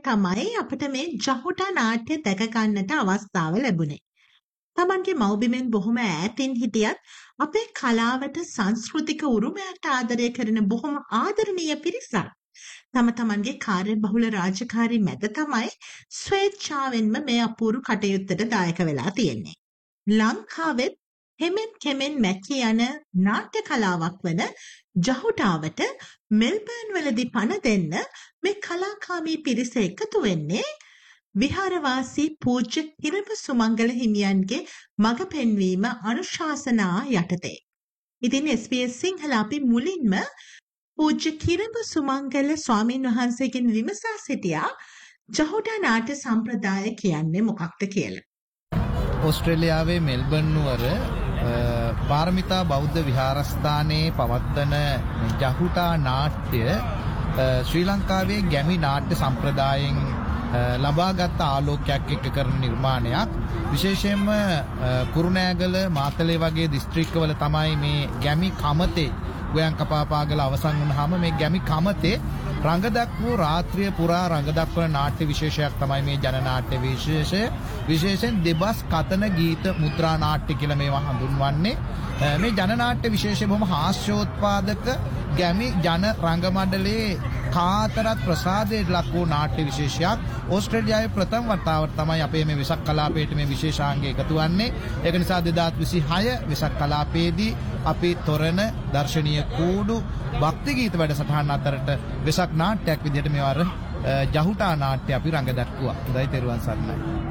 තමයි අපිට මේ ජහුටා නාට්‍ය දැක ගන්නට අවස්ථාව ලැබුණේ. Tamanගේ මව්බිමෙන් බොහොම ඈතින් හිටියත් අපේ කලාවට සංස්කෘතික උරුමයට ආදරය කරන බොහොම ආදරණීය පිරිසක්. තමන්ගේ කාර්යබහුල රාජකාරී මැද තමයි ස්වේච්ඡාවෙන්ම මේ අපූරු කටයුත්තට දායක වෙලා තියෙන්නේ. ලංකාවෙත් හෙමෙන් කෙමෙන් මැකී යන නාට්‍ය කලාවක් වන ජහුටාවට මෙල්බර්න් වලදී පණ දෙන්න මේ කලාකාමී පිරිස එකතු වෙන්නේ විහාරවාසී පූජ්‍ය හිරඹ සුමංගල හිමියන්ගේ මඟ පෙන්වීම අනුශාසනා යටතේ. ඉතින් SBS සිංහල අපි මුලින්ම පූජ්‍ය හිරඹ සුමංගල ස්වාමීන් වහන්සේගෙන් විමසා සිටියා ජහුටා නාට්‍ය සම්ප්‍රදාය කියන්නේ මොකක්ද කියලා. ඕස්ට්‍රේලියාවේ මෙල්බර්න් නුවර පාරමිතා බෞද්ධ විහාරස්ථානයේ පවත්වන ජහුටා නාට්‍ය ශ්‍රී ලංකාවේ ගැමි නාට්‍ය සම්ප්‍රදායෙන් ලබාගත් ආලෝකයක් එක්ක කරන නිර්මාණයක්. විශේෂයෙන්ම කුරුණෑගල මාතලේ වගේ දිස්ත්‍රික්කවල තමයි මේ ගැමි කමතේ ගෝයන් කපාපාගල අවසන් වුණාම මේ ගැමි කමතේ රංග දක්වූ රාත්‍රිය පුරා රංග දක්වන නාට්‍ය විශේෂයක් තමයි මේ ජනනාට්‍ය විශේෂය. විශේෂයෙන් දෙබස් කතන ගීත මුද්‍රා නාට්‍ය කියලා මේවා හඳුන්වන්නේ. මේ ජනනාට්‍ය විශේෂයෙන් බොහොම හාස්‍යෝත්පාදක ගැමි ජන රංග මණ්ඩලයේ කාතරත් ප්‍රසාදයට ලක් වූ නාට්‍ය විශේෂයක්. ඕස්ට්‍රේලියාවේ ප්‍රථම වතාවට තමයි අපේ මේ වෙසක් කලාපයට මේ විශේෂාංගය එකතු වන්නේ. ඒක නිසා 2026 වෙසක් කලාපයේදී අපි තොරණ දර්ශනීය කූඩු භක්ති ගීත වැඩසටහන් අතරට වෙසක් නාට්‍යයක් විදිහට මේවර ජහුටා නාට්‍ය අපි රඟ දැක්වුවා. හොඳයි තෙරුවන් සරණයි.